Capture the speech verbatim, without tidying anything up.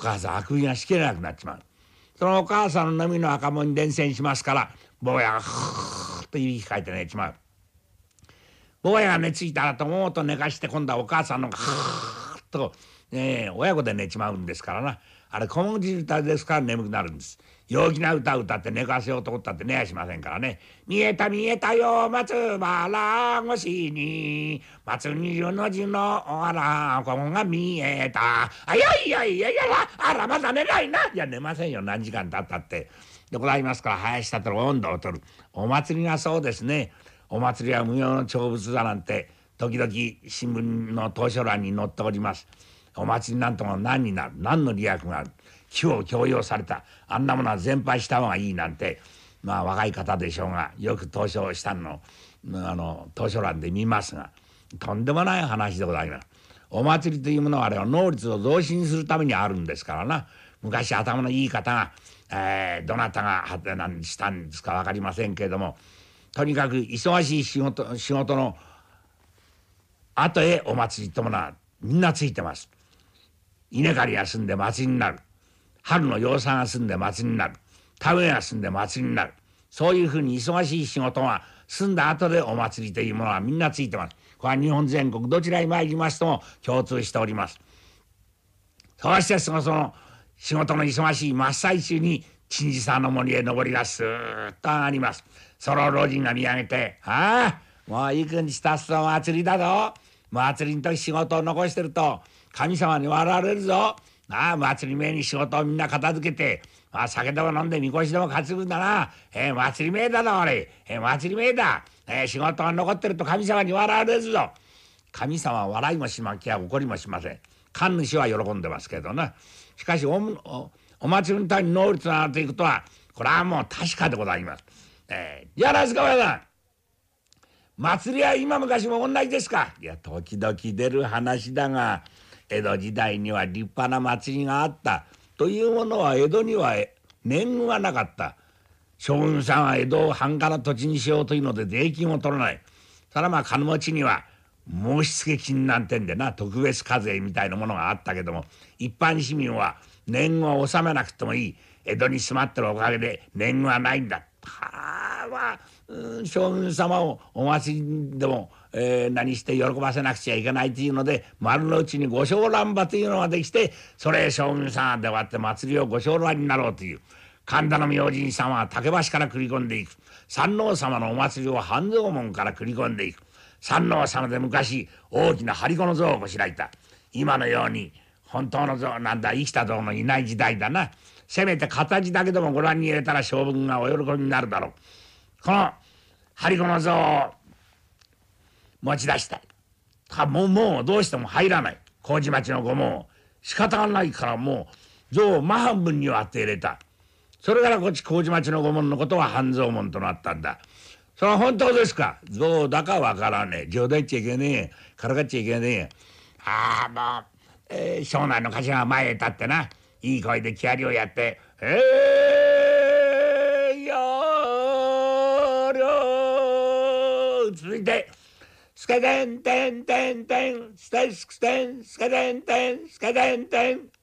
母さんあくびがしきれなくなっちまう。そのお母さんの飲みの赤門に伝染しますから坊やがふーっといびきかいて寝ちまう。坊やが寝ついたらともっと寝かして今度はお母さんのがふーっと、ね、親子で寝ちまうんですからな。あれ小文字歌ですから眠くなるんです。陽気な歌を歌って寝かせようと思ったって寝やしませんからね。見えた見えたよ松原越しに松二十の字のあらここが見えた。あいやいやいやいやあらまだ寝ないな。いや寝ませんよ何時間経ったってでございますから林立の温度を取るお祭りがそうですね。お祭りは無用の長物だなんて時々新聞の図書欄に載っております。お祭りなんとも何になる何の利益がある気を強要されたあんなものは全廃した方がいいなんてまあ若い方でしょうがよく投書したのあの図書欄で見ますがとんでもない話でございます。お祭りというものはあれは能率を増進するためにあるんですからな。昔頭のいい方が、えー、どなたが何したんですか分かりませんけれどもとにかく忙しい仕事仕事の後へお祭りとものはみんなついてます。稲刈りが済んで祭りになる。春の養蚕が済んで祭りになる。田植えが済んで祭りになる。そういうふうに忙しい仕事が済んだ後でお祭りというものはみんなついてます。これは日本全国どちらに参りますとも共通しております。そうしてそのその仕事の忙しい真っ最中に陳治さんの森へ登りがスーッと上がります。その老人が見上げて「ああもう幾日経つと祭りだぞ。祭りの時仕事を残してると神様に笑われるぞ。ああ祭り前に仕事をみんな片付けて、ああ酒でも飲んでみこしでも担ぐんだな。えー、祭り前だぞ俺。えー、祭り前だ。えー、仕事が残ってると神様に笑われるぞ。神様は笑いもしまきや怒りもしません。神主は喜んでますけどな。しかし お, お, お祭りのために能率が上がっていくとはこれはもう確かでございます。えー、じゃないですか親さん。祭りは今昔も同じですか。いや時々出る話だが江戸時代には立派な祭りがあったというものは江戸には年貢がなかった。将軍さんは江戸を繁華な土地にしようというので税金を取らない。ただまあ金持ちには申付金なんてんでな特別課税みたいなものがあったけども一般市民は年貢を納めなくてもいい。江戸に住まってるおかげで年貢はないんだ。はあまあ、うん、将軍様をお祭りでも、えー、何して喜ばせなくちゃいけないというので丸の内に御正乱馬というのができてそれ将軍様で割って祭りを御正乱になろうという神田の明神様は竹橋から繰り込んでいく。山王様のお祭りを半蔵門から繰り込んでいく。山王様で昔大きな張り子の像をこしらえた。今のように本当の像なんだ生きた像のいない時代だな。せめて形だけでもご覧に入れたら将軍がお喜びになるだろう。この張り子の像を持ち出したい。たもうもうどうしても入らない麹町の御門を仕方がないからもう像を真半分に割って入れた。それからこっち麹町の御門のことは半蔵門となったんだ。それは本当ですか。像だかわからねえ。冗談言っちゃいけねえ。からかっちゃいけねえ。ああもう、えー、庄内の頭が前へ立ってないい声で木遣りをやって「えー、よりょ」続いて「スケテンテンテンテンステスクテンスケテンテンスケテンテン」